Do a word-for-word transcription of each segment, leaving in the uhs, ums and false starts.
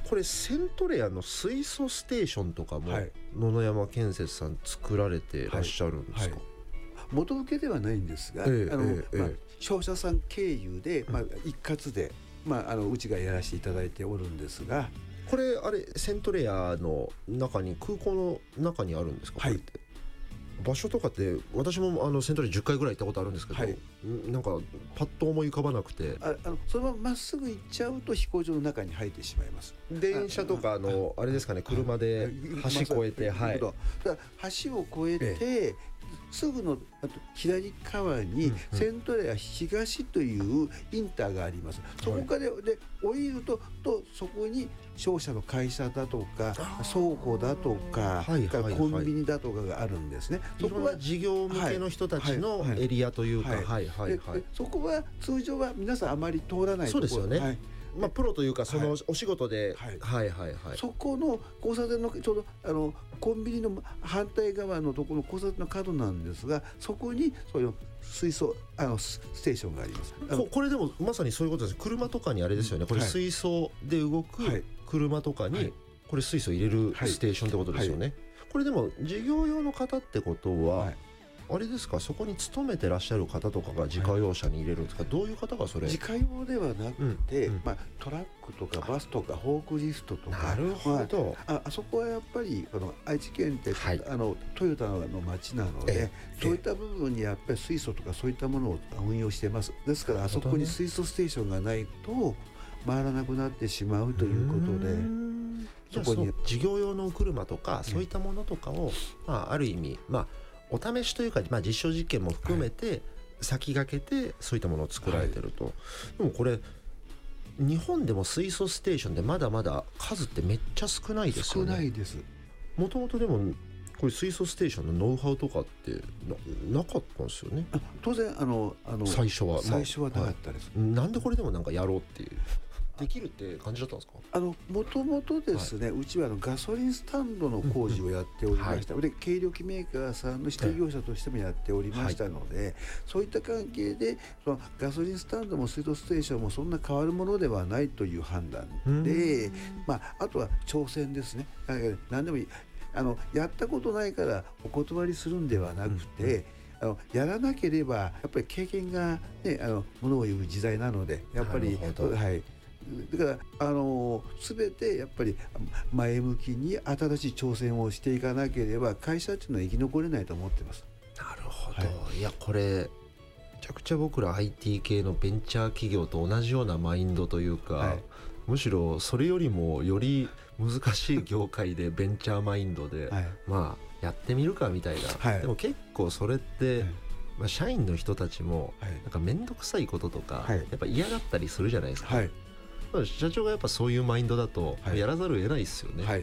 これセントレアの水素ステーションとかも、はい、野々山建設さん作られてらっしゃるんですか？はいはい、 元請けではないんですが、えーあのえーまあ、商社さん経由で、まあ、一括で、まあ、あのうちがやらせていただいておるんですが、 これあれセントレアの中に空港の中にあるんですか？ はい、 これって場所とかって私もあのセントレアじゅっかいぐらい行ったことあるんですけど、はい、なんかパッと思い浮かばなくて、 ああのそのまままっすぐ行っちゃうと飛行場の中に入ってしまいます。 電車とかあの あ, あれですかね、車で橋越えて、はい、 だから橋を越えて、ええ、すぐのあと左側にセントレア東というインターがあります。そこからで降りるととそこに商社の会社だとか倉庫だとか、はいはいはい、コンビニだとかがあるんですね。 そこは事業向けの人たちのエリアというか、 そこは通常は皆さんあまり通らないところ。 そうですよね。はい、まあ、プロというかそのお仕事で、はい、はいはいはい、 そこの交差点のちょうどあのコンビニの反対側のところの交差点の角なんですが、そこにそういう水素あのステーションがあります。 こ, これでもまさにそういうことです。車とかにあれですよね、これ水素で動く車とかにこれ水素入れるステーションってことですよね。はいはい、これでも事業用の方ってことは、はい、あれですか、そこに勤めてらっしゃる方とかが自家用車に入れるんですか？はい、どういう方がそれ？ 自家用ではなくて、うんうん、まあ、トラックとかバスとかフォークリフトとか。 なるほど。 まあ、あ, あそこはやっぱりこの愛知県って、はい、あのトヨタの町なので、そういった部分にやっぱり水素とかそういったものを運用してます。ですからあそこに水素ステーションがないと回らなくなってしまうということで、 そこに事業用の車とかそういったものとかを、まあ、ある意味、まあ、お試しというか、まあ、実証実験も含めて先駆けてそういったものを作られてると。はい、でもこれ日本でも水素ステーションでまだまだ数ってめっちゃ少ないですよね。 少ないです。 もともとでもこれ水素ステーションのノウハウとかってな, なかったんですよね。 あ、当然あのあの最初は最初はなかったです。 まあ、はい、なんでこれでもなんかやろうっていうできるって感じだったんですか？ あのもともとですね、はい、うちはあのガソリンスタンドの工事をやっておりました、うんうん、はい、で軽量機メーカーさんの指定業者としてもやっておりましたので、はい、そういった関係でそのガソリンスタンドも水素ステーションもそんな変わるものではないという判断で、まあ、あとは挑戦ですね。何でもいい、あのやったことないからお断りするんではなくて、うんうん、あのやらなければやっぱり経験が、ね、あのものを言う時代なので、やっぱり、はい、だからあの全てやっぱり前向きに新しい挑戦をしていかなければ会社っていうのは生き残れないと思ってます。 なるほど、はい、いやこれめちゃくちゃ僕ら アイティー 系のベンチャー企業と同じようなマインドというか、はい、むしろそれよりもより難しい業界でベンチャーマインドで、はい、まあやってみるかみたいな、はい、でも結構それって、はい、まあ、社員の人たちもなんか面倒くさいこととか、はい、やっぱ嫌だったりするじゃないですか、はい、社長がやっぱそういうマインドだとやらざるを得ないですよね、はい、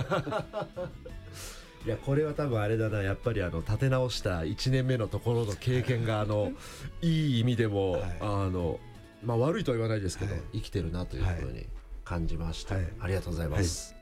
いやこれは多分あれだな、やっぱりあの立て直したいちねんめのところの経験があのいい意味でも、はい、あのまあ、悪いとは言わないですけど、はい、生きてるなというふうに感じました、はい、ありがとうございます、はい。